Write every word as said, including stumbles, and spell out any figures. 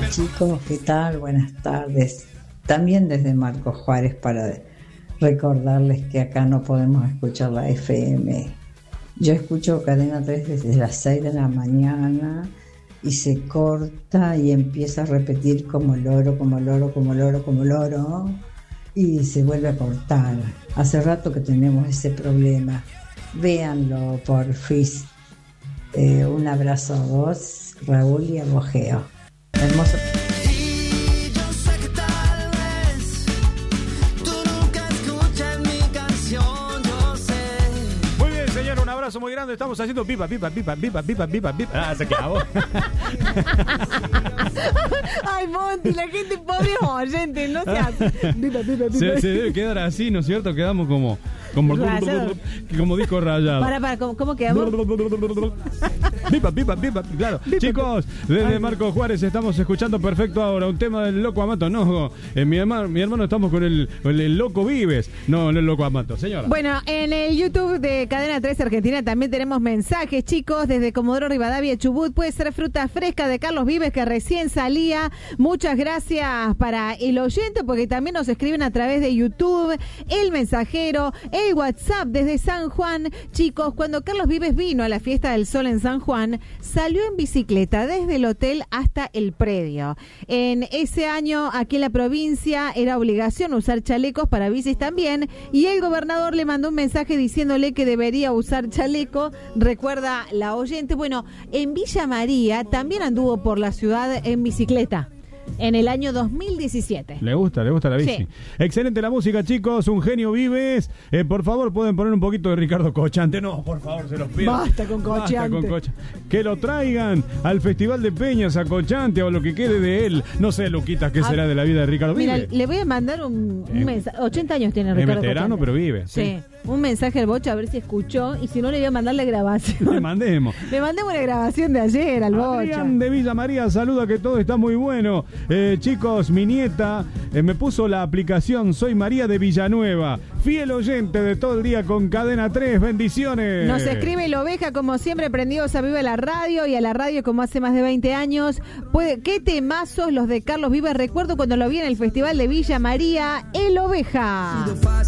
Chicos, ¿qué tal? Buenas tardes. También desde Marcos Juárez para recordarles que acá no podemos escuchar la F M. Yo escucho Cadena tres desde las seis de la mañana y se corta y empieza a repetir como loro, como loro, como loro, como loro y se vuelve a cortar. Hace rato que tenemos ese problema. Véanlo por Face. Eh, un abrazo a vos, Raúl, y a Bojeo. Hermoso. Y yo sé que tal vez tú nunca escuchas mi canción, yo sé. Muy bien, señor, un abrazo muy grande. Estamos haciendo pipa, pipa, pipa, pipa, pipa, pipa, pipa. Ah, se clavó. Ay, Monty, la gente pobre oyente, no se hace. Pipa, pipa, pipa. Se, se debe quedar así, ¿no es cierto? Quedamos como como Rayado. como disco rayado. Para, para, ¿cómo, cómo quedamos? Pipa, pipa, pipa, claro. Pipa, Chicos, desde Ay, Marcos Juárez estamos escuchando perfecto ahora un tema del Loco Amato. No, eh, mi, hermano, mi hermano estamos con el, el, el Loco Vives. No, no el Loco Amato, señora. Bueno, en el YouTube de Cadena tres Argentina también tenemos mensajes, chicos, desde Comodoro Rivadavia, Chubut. Puede ser fruta fresca de Carlos Vives, que recién salía. Muchas gracias para el oyente, porque también nos escriben a través de YouTube, el mensajero, el WhatsApp desde San Juan. Chicos, cuando Carlos Vives vino a la Fiesta del Sol en San Juan, salió en bicicleta desde el hotel hasta el predio. En ese año, aquí en la provincia, era obligación usar chalecos para bicis también, y el gobernador le mandó un mensaje diciéndole que debería usar chaleco. Recuerda la oyente. Bueno, en Villa María también anduvo por la ciudad en bicicleta en el año dos mil diecisiete. Le gusta, le gusta la bici. Sí. Excelente la música, chicos. Un genio Vives. Eh, por favor, pueden poner un poquito de Ricardo Cochante. No, por favor, se los pido. Basta con Basta Cochante. con Cocha- Que lo traigan al Festival de Peñas a Cochante o lo que quede de él. No sé, Luquitas, qué A- será de la vida de Ricardo Mira, Vives. le voy a mandar un, un Eh, mensaje. ochenta años tiene Es Ricardo veterano, Cochante. pero vive. Sí. Sí. Un mensaje al Bocha a ver si escuchó, y si no le voy a mandar la grabación. Le mandemos. Le mandé una grabación de ayer al Bocha. Adrián de Villa María saluda, que todo está muy bueno. Eh, chicos, mi nieta eh, me puso la aplicación Soy María de Villanueva. Fiel oyente de todo el día con Cadena tres. Bendiciones. Nos escribe el Oveja, como siempre, prendidos a viva la radio, y a la radio como hace más de veinte años. Puede, qué temazos los de Carlos Vives. Recuerdo cuando lo vi en el Festival de Villa María, el Oveja.